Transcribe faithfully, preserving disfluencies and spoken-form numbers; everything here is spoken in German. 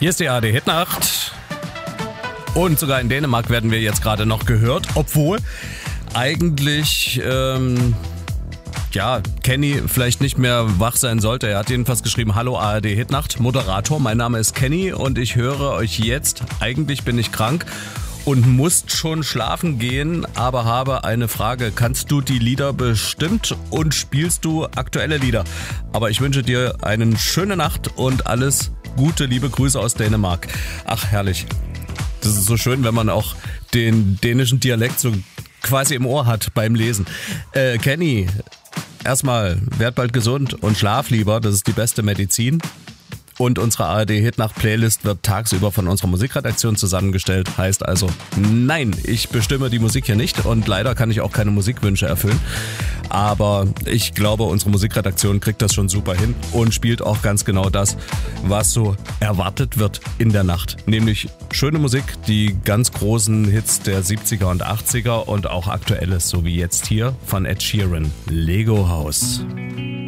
Hier ist die A R D Hitnacht. Und sogar in Dänemark werden wir jetzt gerade noch gehört, obwohl eigentlich, ähm, ja, Kenny vielleicht nicht mehr wach sein sollte. Er hat jedenfalls geschrieben, hallo A R D Hitnacht, Moderator, mein Name ist Kenny und ich höre euch jetzt. Eigentlich bin ich krank und musst schon schlafen gehen, aber habe eine Frage. Kannst du die Lieder bestimmt und spielst du aktuelle Lieder? Aber ich wünsche dir eine schöne Nacht und alles Gute, liebe Grüße aus Dänemark. Ach, herrlich. Das ist so schön, wenn man auch den dänischen Dialekt so quasi im Ohr hat beim Lesen. Äh, Kenny, erstmal, werd bald gesund und schlaf lieber, das ist die beste Medizin. Und unsere A R D Hitnacht Playlist wird tagsüber von unserer Musikredaktion zusammengestellt. Heißt also, nein, ich bestimme die Musik hier nicht und leider kann ich auch keine Musikwünsche erfüllen. Aber ich glaube, unsere Musikredaktion kriegt das schon super hin und spielt auch ganz genau das, was so erwartet wird in der Nacht. Nämlich schöne Musik, die ganz großen Hits der siebziger und achtziger und auch aktuelles, so wie jetzt hier von Ed Sheeran, Lego House.